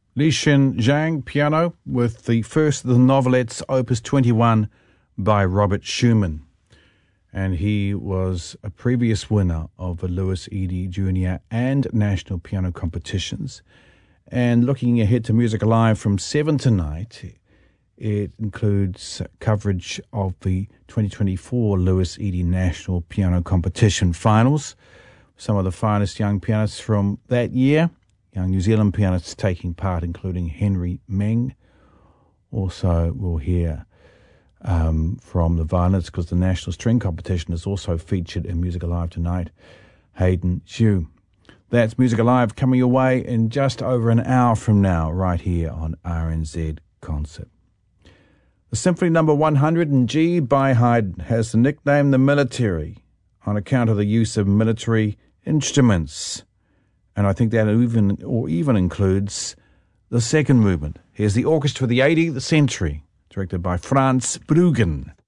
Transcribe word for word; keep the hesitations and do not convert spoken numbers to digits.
Lixin Zhang, piano, with the first of the novelettes, Opus twenty-one, by Robert Schumann. And he was a previous winner of the Louis Eady Junior and National Piano Competitions. And looking ahead to Music Alive from seven tonight, it includes coverage of the twenty twenty-four Louis Eady National Piano Competition finals. Some of the finest young pianists from that year, young New Zealand pianists taking part, including Henry Meng. Also, we'll hear um, from the violinists, because the National String Competition is also featured in Music Alive tonight, Hayden Xu. That's Music Alive coming your way in just over an hour from now, right here on R N Z Concert. The Symphony Number one hundred in G by Haydn has the nickname the military on account of the use of military instruments. And I think that even or even includes the second movement. Here's the Orchestra for the eightieth Century, directed by Franz Bruggen.